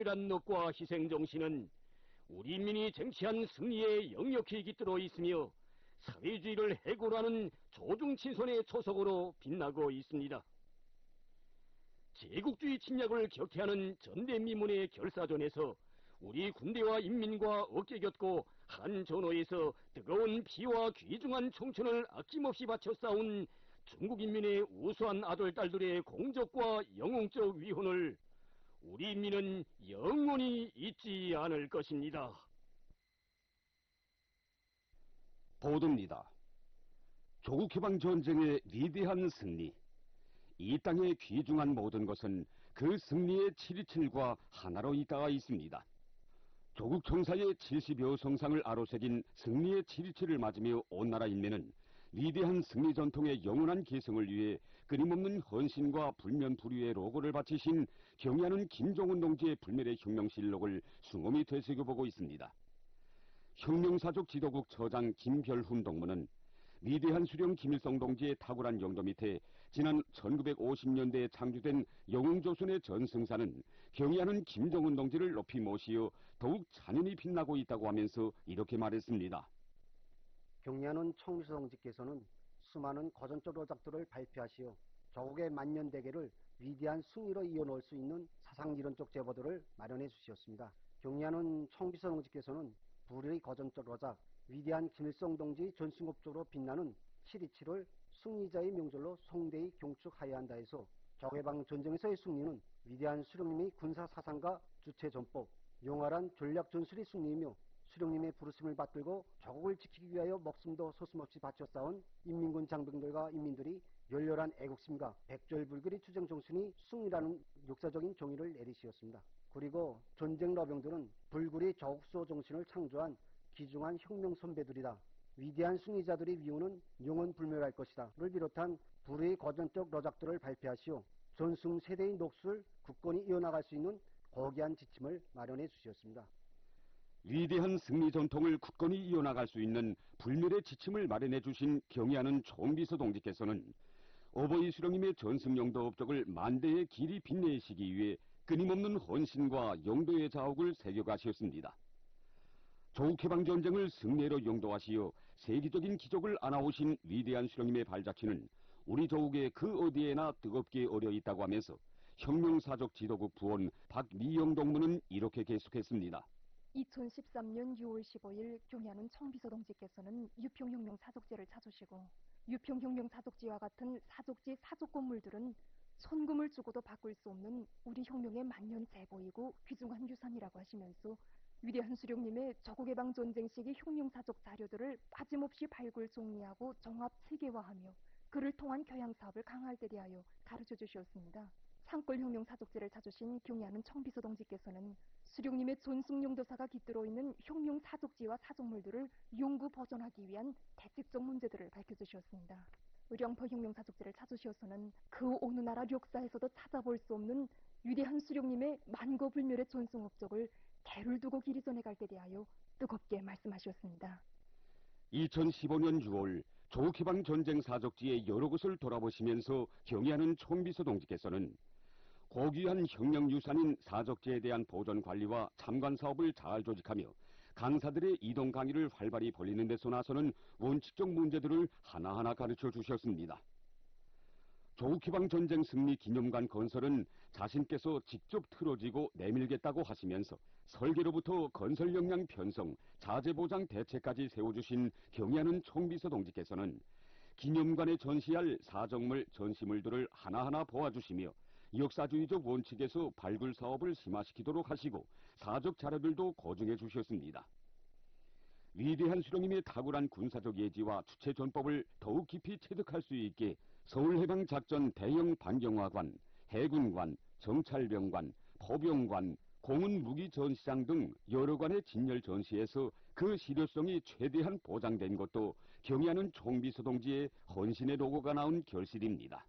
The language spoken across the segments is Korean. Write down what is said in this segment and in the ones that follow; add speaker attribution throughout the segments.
Speaker 1: 이란 넋과 희생정신은 우리 인민이 쟁취한 승리에 역력히 깃들어 있으며 사회주의를 해고하는 조중친손의 초석으로 빛나고 있습니다. 제국주의 침략을 격퇴하는 전대미문의 결사전에서 우리 군대와 인민과 어깨 겹고 한 전호에서 뜨거운 피와 귀중한 청춘을 아낌없이 바쳐 싸운 중국 인민의 우수한 아들, 딸들의 공적과 영웅적 위훈을 우리 인민은 영원히 잊지 않을 것입니다.
Speaker 2: 보도입니다. 조국해방전쟁의 위대한 승리. 이 땅의 귀중한 모든 것은 그 승리의 727과 하나로 잇따라 있습니다. 조국 총사의 70여 성상을 아로새긴 승리의 727을 맞으며 온 나라 인민은 위대한 승리 전통의 영원한 계승을 위해 끊임없는 헌신과 불면불의의 로고를 바치신 경의하는 김정은 동지의 불멸의 혁명실록을 숭엄히 되새겨보고 있습니다. 혁명사족 지도국 처장 김별훈 동무는 위대한 수령 김일성 동지의 탁월한 영도 밑에 지난 1950년대에 창주된 영웅조선의 전승사는 경의하는 김정은 동지를 높이 모시어 더욱 찬연히 빛나고 있다고 하면서 이렇게 말했습니다.
Speaker 3: 경의하는 총비서 동지께서는 수많은 거전적 로작들을 발표하시어 조국의 만년대계를 위대한 승리로 이어놓을 수 있는 사상이론적 제보들을 마련해 주셨습니다. 경의하는 총비서 동지께서는 불의 거전적 로작, 위대한 김일성 동지 전승업적으로 빛나는 727을 승리자의 명절로 송대히 경축하여야 한다 해서 조국해방 전쟁에서의 승리는 위대한 수령님의 군사사상과 주체전법, 용활한 전략전술의 승리이며 수령님의 부르심을 받들고 조국을 지키기 위하여 목숨도 서슴없이 바쳐 싸운 인민군 장병들과 인민들이 열렬한 애국심과 백절불결의 투쟁정신이 승리라는 역사적인 정의를 내리시었습니다. 그리고 전쟁 러병들은 불굴의 조국수호 정신을 창조한 귀중한 혁명 선배들이다. 위대한 승리자들의 위훈은 영원 불멸할 것이다.를 비롯한 불의 거전적 러작들을 발표하시어 전승 세대의 녹술 굳건히 이어나갈 수 있는 고귀한 지침을 마련해 주셨습니다.
Speaker 2: 위대한 승리 전통을 굳건히 이어나갈 수 있는 불멸의 지침을 마련해 주신 경의하는 총비서 동지께서는 어버이 수령님의 전승영도 업적을 만대의 길이 빛내시기 위해 끊임없는 헌신과 영도의 자옥을 새겨가셨습니다. 조국해방전쟁을 승리로 영도하시어 세계적인 기적을 안아오신 위대한 수령님의 발자취는 우리 조국의 그 어디에나 뜨겁게 어려 있다고 하면서 혁명사적 지도국 부원 박미영 동무는 이렇게 계속했습니다.
Speaker 4: 2013년 6월 15일 경의하는 총비서 동지께서는 유평혁명 사족지를 찾으시고 유평혁명 사족지와 같은 사족지 사족 건물들은 손금을 주고도 바꿀 수 없는 우리 혁명의 만년 제보이고 귀중한 유산이라고 하시면서 위대한 수령님의 조국해방 전쟁 시기 혁명사적 자료들을 빠짐없이 발굴 정리하고 종합 체계화하며 그를 통한 교양 사업을 강화할 데 대하여 가르쳐 주셨습니다. 산골혁명 사족지를 찾으신 경의하는 총비서 동지께서는 수령님의 전승용도사가 깃들어 있는 혁명 사족지와 사족물들을 연구 보존하기 위한 대책적 문제들을 밝혀주셨습니다. 의령포 혁명 사족지를 찾으셔서는 그 어느 나라 역사에서도 찾아볼 수 없는 위대한 수령님의 만고불멸의 전승 업적을 대를 두고 길이 전해갈 때 대하여 뜨겁게 말씀하셨습니다.
Speaker 2: 2015년 6월 조국해방 전쟁 사족지의 여러 곳을 돌아보시면서 경의하는 총비서 동지께서는 고귀한 혁명유산인 사족지에 대한 보존 관리와 참관 사업을 잘 조직하며 강사들의 이동 강의를 활발히 벌이는 데서 나서는 원칙적 문제들을 하나하나 가르쳐 주셨습니다. 조국해방 전쟁 승리 기념관 건설은 자신께서 직접 틀어지고 내밀겠다고 하시면서 설계로부터 건설 역량 편성, 자재 보장 대책까지 세워주신 경의하는 총비서 동지께서는 기념관에 전시할 사적물, 전시물들을 하나하나 보아주시며 역사주의적 원칙에서 발굴 사업을 심화시키도록 하시고 사적 자료들도 고증해 주셨습니다. 위대한 수령님의 탁월한 군사적 예지와 주체 전법을 더욱 깊이 체득할 수 있게 서울해방작전 대형 반경화관, 해군관, 정찰병관, 포병관, 공군무기전시장 등 여러 관의 진열 전시에서 그 실효성이 최대한 보장된 것도 경의하는 총비서 동지의 헌신의 로고가 나온 결실입니다.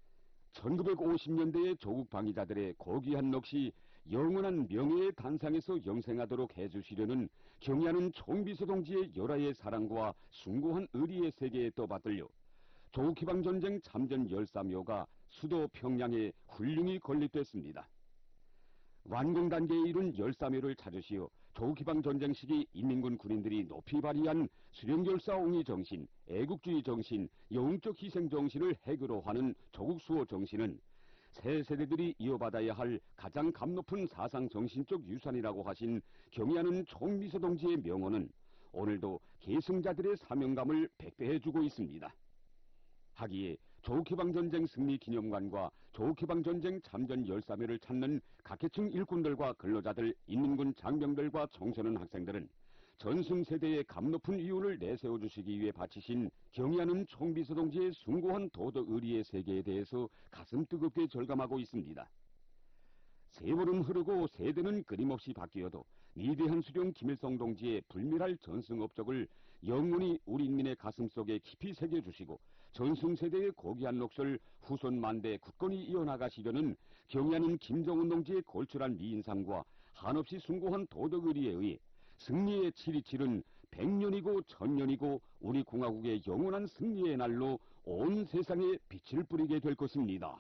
Speaker 2: 1950년대의 조국 방위자들의 고귀한 넋이 영원한 명예의 단상에서 영생하도록 해주시려는 경의하는 총비서 동지의 열화의 사랑과 숭고한 의리의 세계에 떠받들려 조국해방전쟁 참전 열사묘가 수도 평양에 훌륭히 건립됐습니다. 완공 단계에 이른 13회를 찾으시어 조기방 전쟁 시기 인민군 군인들이 높이 발휘한 수령결사옹의 정신, 애국주의 정신, 영웅적 희생 정신을 핵으로 하는 조국 수호 정신은 새 세대들이 이어받아야 할 가장 값높은 사상 정신적 유산이라고 하신 경의하는 총미소 동지의 명언은 오늘도 계승자들의 사명감을 백배해주고 있습니다. 하기에 조기방전쟁 승리 기념관과 조기방전쟁 참전 13회를 찾는 각계층 일꾼들과 근로자들, 인민군 장병들과 청소년 학생들은 전승세대의 값높은 이윤을 내세워주시기 위해 바치신 경의하는 총비서 동지의 숭고한 도덕 의리의 세계에 대해서 가슴 뜨겁게 절감하고 있습니다. 세월은 흐르고 세대는 끊임없이 바뀌어도 위대한 수령 김일성 동지의 불멸할 전승 업적을 영원히 우리 인민의 가슴속에 깊이 새겨주시고 전승세대의 고귀한 몫을 후손 만대 굳건히 이어나가시려는 경의하는 김정은 동지의 골출한 미인상과 한없이 숭고한 도덕 의리에 의해 승리의 칠이칠은 100년이고 1000년이고 우리 공화국의 영원한 승리의 날로 온 세상에 빛을 뿌리게 될 것입니다.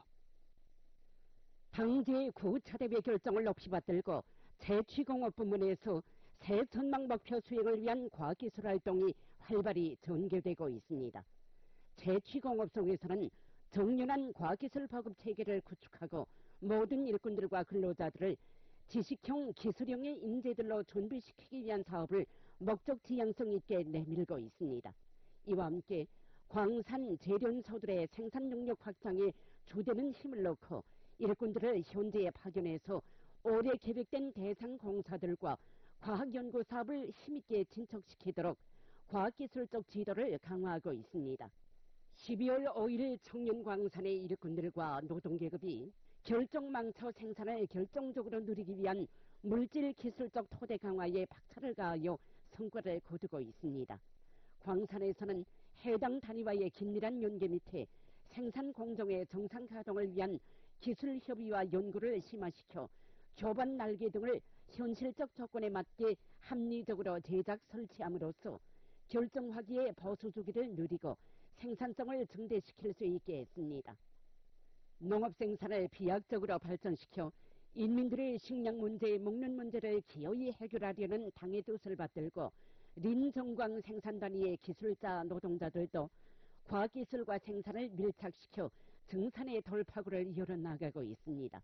Speaker 5: 당제의 구차대회 결정을 높이 받들고 재취공업 부문에서 새 전망 목표 수행을 위한 과학기술 활동이 활발히 전개되고 있습니다. 재취공업 속에서는 정연한 과학기술 보급 체계를 구축하고 모든 일꾼들과 근로자들을 지식형, 기술형의 인재들로 준비시키기 위한 사업을 목적 지향성 있게 내밀고 있습니다. 이와 함께 광산 재련소들의 생산 능력 확장에 주되는 힘을 놓고 일꾼들을 현지에 파견해서 올해 계획된 대상 공사들과 과학연구 사업을 힘있게 진척시키도록 과학기술적 지도를 강화하고 있습니다. 12월 5일 청년광산의 일꾼들과 노동계급이 결정망초 생산을 결정적으로 누리기 위한 물질기술적 토대 강화에 박차를 가하여 성과를 거두고 있습니다. 광산에서는 해당 단위와의 긴밀한 연계 밑에 생산 공정의 정상 가동을 위한 기술 협의와 연구를 심화시켜 교반 날개 등을 현실적 조건에 맞게 합리적으로 제작 설치함으로써 결정화기의 보수 주기를 누리고 생산성을 증대시킬 수 있게 했습니다. 농업 생산을 비약적으로 발전시켜 인민들의 식량 문제, 먹는 문제를 기어이 해결하려는 당의 뜻을 받들고 린정광 생산단위의 기술자 노동자들도 과학기술과 생산을 밀착시켜 증산의 돌파구를 열어나가고 있습니다.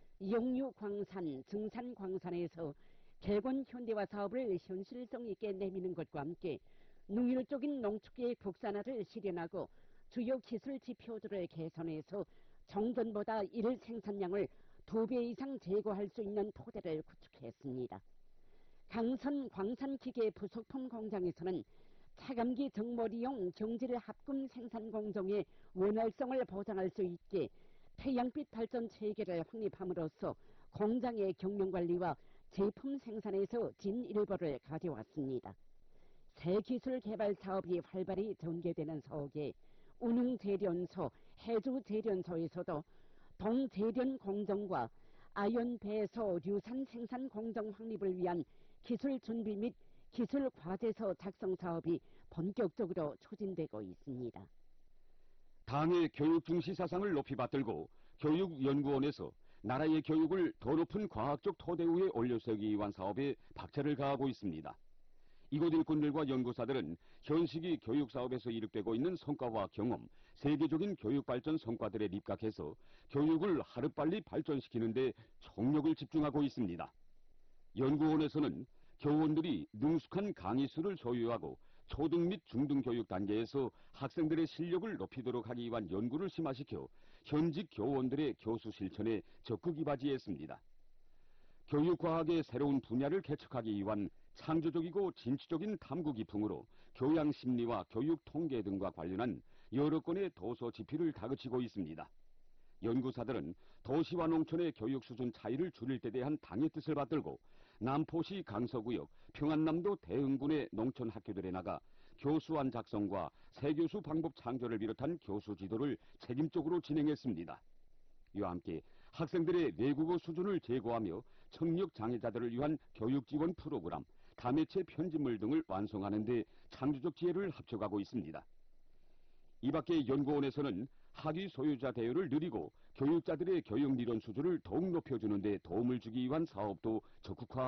Speaker 5: 영유광산, 증산광산에서 개건 현대화 사업을 현실성 있게 내미는 것과 함께 능률적인 농축기의 국산화를 실현하고 주요 기술 지표들을 개선해서 정전보다 일 생산량을 2배 이상 제거할 수 있는 토대를 구축했습니다. 강선 광산기계 부속품 공장에서는 차감기 정모리용 경질 합금 생산 공정의 원활성을 보장할 수 있게 태양빛 발전 체계를 확립함으로써 공장의 경영관리와 제품 생산에서 진일보를 가져왔습니다. 새 기술 개발 사업이 활발히 전개되는 속에 운흥재련소, 해주재련소에서도 동재련 공정과 아연 배소 류산 생산 공정 확립을 위한 기술 준비 및 기술 과제서 작성 사업이 본격적으로 추진되고 있습니다.
Speaker 2: 당의 교육 중시 사상을 높이 받들고 교육연구원에서 나라의 교육을 더 높은 과학적 토대 위에 올려세우기 위한 사업에 박차를 가하고 있습니다. 이곳 일꾼들과 연구사들은 현 시기 교육사업에서 이룩되고 있는 성과와 경험, 세계적인 교육발전 성과들에 입각해서 교육을 하루빨리 발전시키는 데 총력을 집중하고 있습니다. 연구원에서는 교원들이 능숙한 강의수를 소유하고 초등 및 중등 교육 단계에서 학생들의 실력을 높이도록 하기 위한 연구를 심화시켜 현직 교원들의 교수 실천에 적극 이바지했습니다. 교육과학의 새로운 분야를 개척하기 위한 창조적이고 진취적인 탐구 기풍으로 교양 심리와 교육 통계 등과 관련한 여러 건의 도서 집필을 다그치고 있습니다. 연구사들은 도시와 농촌의 교육 수준 차이를 줄일 데 대한 당의 뜻을 받들고 남포시 강서구역, 평안남도 대흥군의 농촌 학교들에 나가 교수안 작성과 새 교수 방법 창조를 비롯한 교수 지도를 책임적으로 진행했습니다. 이와 함께 학생들의 외국어 수준을 제고하며 청력 장애자들을 위한 교육 지원 프로그램, 다매체 편집물 등을 완성하는 데 창조적 지혜를 합쳐가고 있습니다. 이 밖에 연구원에서는 학위 소유자 대우를 늘리고 교육자들의 교육 이론 수준을 더욱 높여주는 데 도움을 주기 위한 사업도 적극화